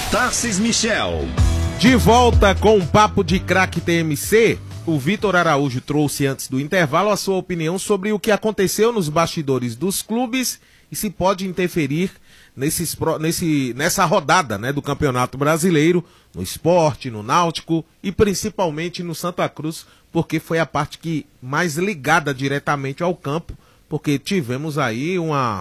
Tarcís Michel. De volta com um papo de craque TMC, o Vitor Araújo trouxe antes do intervalo a sua opinião sobre o que aconteceu nos bastidores dos clubes e se pode interferir nessa rodada, né, do Campeonato Brasileiro, no Sport, no Náutico e principalmente no Santa Cruz, porque foi a parte que mais ligada diretamente ao campo, porque tivemos aí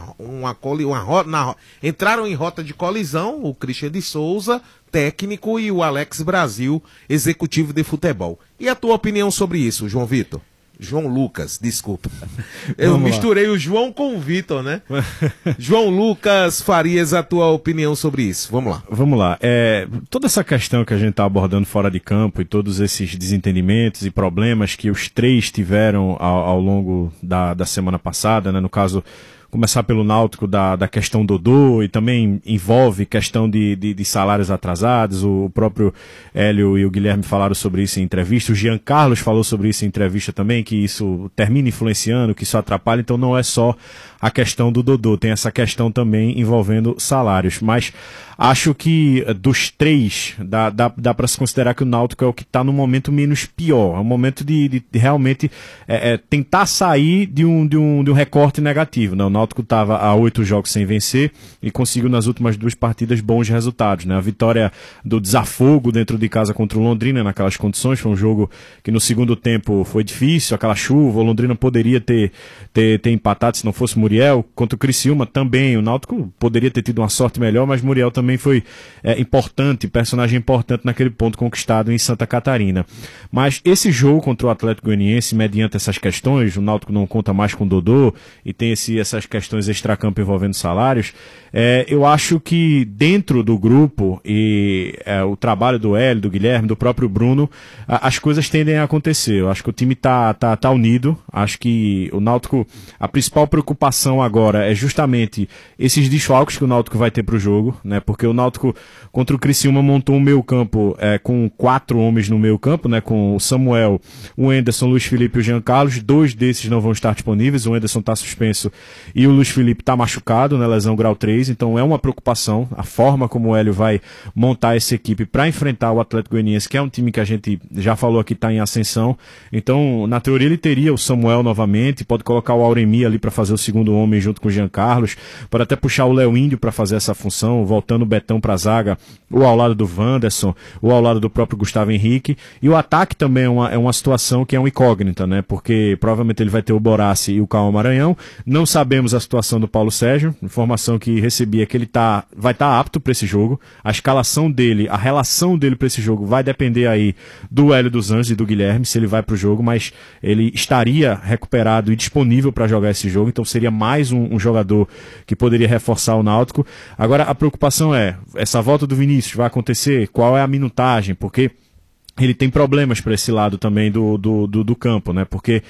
entraram em rota de colisão o Christian de Souza, técnico, e o Alex Brasil, executivo de futebol. E a tua opinião sobre isso, João Vitor? João Lucas, desculpa. Eu misturei o João com o Vitor, né? João Lucas Farias, a tua opinião sobre isso. Vamos lá. Vamos lá. Toda essa questão que a gente está abordando fora de campo e todos esses desentendimentos e problemas que os três tiveram ao longo da semana passada, né? No caso, começar pelo Náutico da questão Dodô, e também envolve questão de salários atrasados. O próprio Hélio e o Guilherme falaram sobre isso em entrevista, o Jean Carlos falou sobre isso em entrevista também, que isso termina influenciando, que isso atrapalha. Então não é só a questão do Dodô, tem essa questão também envolvendo salários, mas acho que dos três dá para se considerar que o Náutico é o que está no momento menos pior, é um momento de realmente tentar sair de um recorte negativo, né? O Náutico estava há 8 jogos sem vencer e conseguiu nas últimas 2 partidas bons resultados, né? A vitória do desafogo dentro de casa contra o Londrina naquelas condições, foi um jogo que no segundo tempo foi difícil, aquela chuva, o Londrina poderia ter empatado se não fosse Muriel. Contra o Criciúma também, o Náutico poderia ter tido uma sorte melhor, mas Muriel também foi importante, personagem importante naquele ponto conquistado em Santa Catarina. Mas esse jogo contra o Atlético Goianiense, mediante essas questões, o Náutico não conta mais com o Dodô e tem essas questões extracampo envolvendo salários, eu acho que dentro do grupo e o trabalho do Hélio, do Guilherme, do próprio Bruno, as coisas tendem a acontecer. Eu acho que o time tá unido, acho que o Náutico, a principal preocupação agora é justamente esses desfalques que o Náutico vai ter para o jogo, né? Porque o Náutico contra o Criciúma montou um meio campo com 4 homens no meio campo, né? Com o Samuel, o Enderson, o Luiz Felipe e o Jean Carlos. 2 desses não vão estar disponíveis, o Enderson está suspenso e o Luiz Felipe está machucado, né? Lesão grau 3, então é uma preocupação a forma como o Hélio vai montar essa equipe para enfrentar o Atlético Goianiense, que é um time que a gente já falou aqui está em ascensão. Então, na teoria, ele teria o Samuel novamente, pode colocar o Auremi ali para fazer o segundo homem junto com o Jean Carlos, pode até puxar o Léo Índio para fazer essa função, voltando o Betão para a zaga, ou ao lado do Wanderson, ou ao lado do próprio Gustavo Henrique. E o ataque também é uma situação que é uma incógnita, né? Porque provavelmente ele vai ter o Borassi e o Cauã Maranhão. Não sabemos a situação do Paulo Sérgio, informação que recebi é que ele vai estar apto para esse jogo. A escalação dele, a relação dele para esse jogo vai depender aí do Hélio dos Anjos e do Guilherme, se ele vai para o jogo, mas ele estaria recuperado e disponível para jogar esse jogo, então seria mais um jogador que poderia reforçar o Náutico. Agora a preocupação essa volta do Vinícius vai acontecer? Qual é a minutagem? Porque ele tem problemas para esse lado também do campo, né? Porque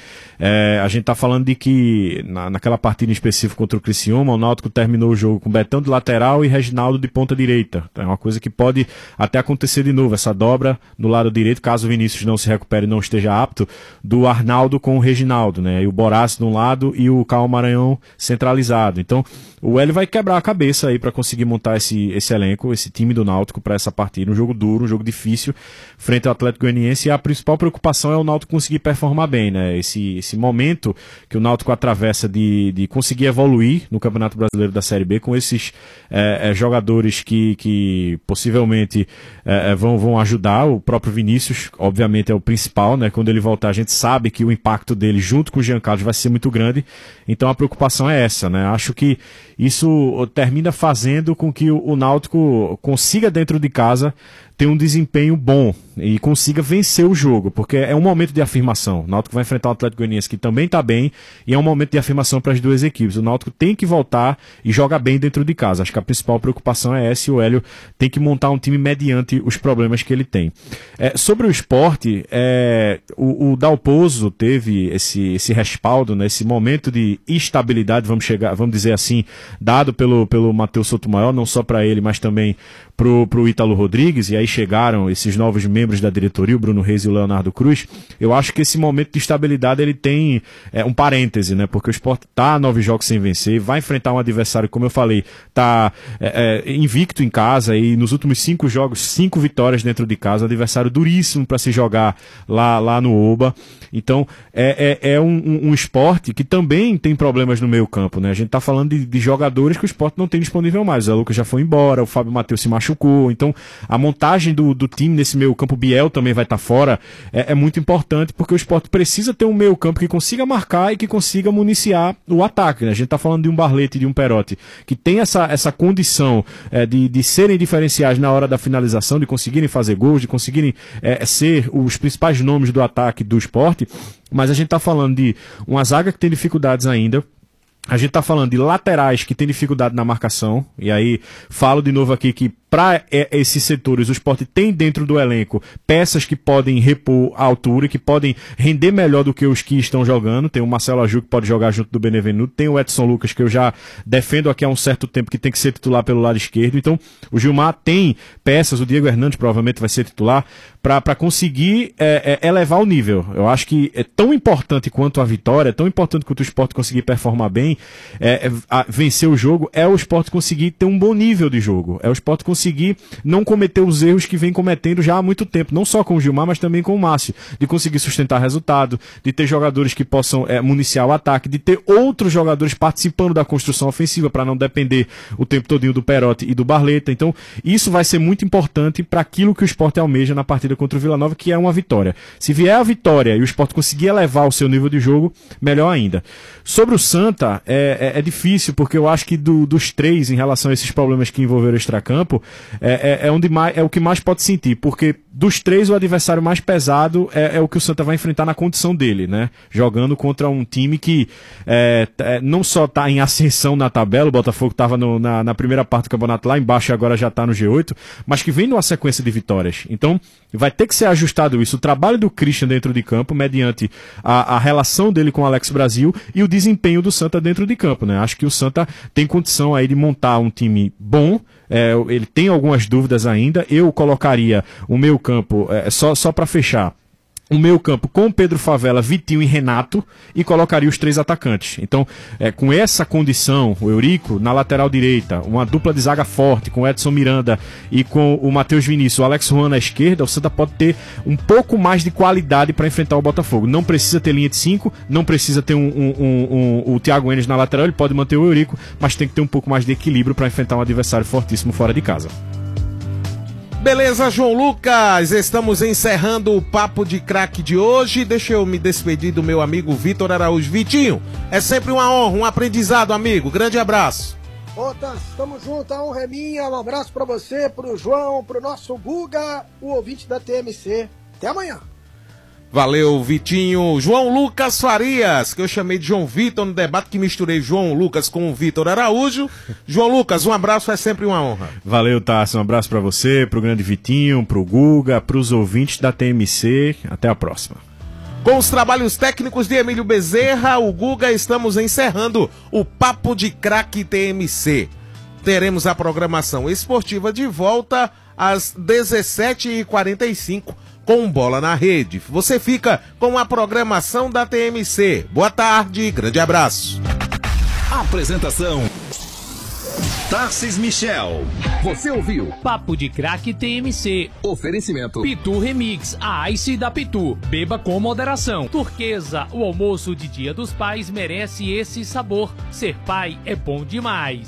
a gente tá falando de que naquela partida em específico contra o Criciúma, o Náutico terminou o jogo com Betão de lateral e Reginaldo de ponta direita. Então, é uma coisa que pode até acontecer de novo, essa dobra do lado direito, caso o Vinícius não se recupere e não esteja apto, do Arnaldo com o Reginaldo, né? E o Borassi de um lado e o Cauã Maranhão centralizado. Então, o Hélio vai quebrar a cabeça aí para conseguir montar esse elenco, esse time do Náutico para essa partida. Um jogo duro, um jogo difícil, frente ao Atlético Goianiense, e a principal preocupação é o Náutico conseguir performar bem, né? Esse momento que o Náutico atravessa de conseguir evoluir no Campeonato Brasileiro da Série B com esses jogadores que possivelmente vão ajudar. O próprio Vinícius, obviamente, é o principal, né? Quando ele voltar, a gente sabe que o impacto dele junto com o Jean Carlos vai ser muito grande, então a preocupação é essa, né? Acho que isso termina fazendo com que o Náutico consiga dentro de casa ter um desempenho bom e consiga vencer o jogo, porque é um momento de afirmação. O Náutico vai enfrentar o Atlético Goianiense, que também está bem, e é um momento de afirmação para as duas equipes. O Náutico tem que voltar e jogar bem dentro de casa. Acho que a principal preocupação é essa, e o Hélio tem que montar um time mediante os problemas que ele tem. Sobre o Sport, o Dalpozo teve esse respaldo, né, esse momento de estabilidade, vamos dizer assim, dado pelo Matheus Sotomayor, não só para ele, mas também pro Ítalo Rodrigues, e aí chegaram esses novos membros da diretoria, o Bruno Reis e o Leonardo Cruz, eu acho que esse momento de estabilidade ele tem um parêntese, né? Porque o Sport tá a 9 jogos sem vencer, vai enfrentar um adversário, como eu falei, tá invicto em casa e nos últimos 5 jogos, 5 vitórias dentro de casa, um adversário duríssimo para se jogar lá no Oba. Então, é um esporte que também tem problemas no meio campo, né? A gente tá falando de jogadores que o Sport não tem disponível mais. O Lucas já foi embora, o Fábio Matheus se machucou. Então, a montagem do time nesse meio campo, o Biel também vai estar fora, é muito importante, porque o Sport precisa ter um meio campo que consiga marcar e que consiga municiar o ataque, né? A gente tá falando de um Barlete e de um Perotti, que tem essa condição de serem diferenciais na hora da finalização, de conseguirem fazer gols, de conseguirem ser os principais nomes do ataque do Sport, mas a gente tá falando de uma zaga que tem dificuldades ainda. A gente tá falando de laterais que tem dificuldade na marcação, e aí falo de novo aqui que para esses setores o Sport tem dentro do elenco peças que podem repor a altura e que podem render melhor do que os que estão jogando. Tem o Marcelo Aju que pode jogar junto do Benevenuto, tem o Edson Lucas que eu já defendo aqui há um certo tempo que tem que ser titular pelo lado esquerdo. Então o Gilmar tem peças, o Diego Hernandes provavelmente vai ser titular para conseguir elevar o nível. Eu acho que é tão importante quanto a vitória, tão importante quanto o Sport conseguir performar bem, vencer o jogo, é o Sport conseguir ter um bom nível de jogo, é o Sport conseguir não cometer os erros que vem cometendo já há muito tempo, não só com o Gilmar, mas também com o Márcio, de conseguir sustentar resultado, de ter jogadores que possam municiar o ataque, de ter outros jogadores participando da construção ofensiva para não depender o tempo todinho do Perotti e do Barleta. Então isso vai ser muito importante para aquilo que o Sport almeja na partida contra o Vila Nova, que é uma vitória. Se vier a vitória e o Sport conseguir elevar o seu nível de jogo, melhor ainda. Sobre o Santa, é difícil, porque eu acho que dos 3, em relação a esses problemas que envolveram o extracampo, é o que mais pode sentir, porque dos 3 o adversário mais pesado é o que o Santa vai enfrentar na condição dele, né? Jogando contra um time que não só está em ascensão na tabela, o Botafogo estava na primeira parte do campeonato lá embaixo e agora já está no G8, mas que vem numa sequência de vitórias. Então vai ter que ser ajustado isso, o trabalho do Christian dentro de campo, mediante a relação dele com o Alex Brasil e o desempenho do Santa dentro de campo, né? Acho que o Santa tem condição aí de montar um time bom. Ele tem algumas dúvidas ainda. Eu colocaria o meio campo, só para fechar, o meio campo com Pedro Favela, Vitinho e Renato, e colocaria os 3 atacantes. Então, com essa condição, o Eurico na lateral direita, uma dupla de zaga forte com Edson Miranda e com o Matheus Vinícius, o Alex Juan na esquerda, o Santa pode ter um pouco mais de qualidade para enfrentar o Botafogo. Não precisa ter linha de 5, não precisa ter o Thiago Enes na lateral, ele pode manter o Eurico, mas tem que ter um pouco mais de equilíbrio para enfrentar um adversário fortíssimo fora de casa. Beleza, João Lucas, estamos encerrando o Papo de Craque de hoje. Deixa eu me despedir do meu amigo Vitor Araújo. Vitinho, é sempre uma honra, um aprendizado, amigo. Grande abraço. Otas, tamo junto, a honra é minha. Um abraço pra você, pro João, pro nosso Guga, o ouvinte da TMC. Até amanhã. Valeu, Vitinho. João Lucas Farias, que eu chamei de João Vitor no debate que misturei João Lucas com o Vitor Araújo. João Lucas, um abraço, é sempre uma honra. Valeu, Tarso, um abraço pra você, pro grande Vitinho, pro Guga, pros ouvintes da TMC. Até a próxima. Com os trabalhos técnicos de Emílio Bezerra, o Guga, estamos encerrando o Papo de Craque TMC. Teremos a programação esportiva de volta às 17h45. Com Bola na Rede. Você fica com a programação da TMC. Boa tarde, grande abraço. Apresentação: Tarsis Michel. Você ouviu Papo de Craque TMC. Oferecimento Pitu Remix, a Ice da Pitu. Beba com moderação. Turquesa, o almoço de Dia dos Pais merece esse sabor. Ser pai é bom demais.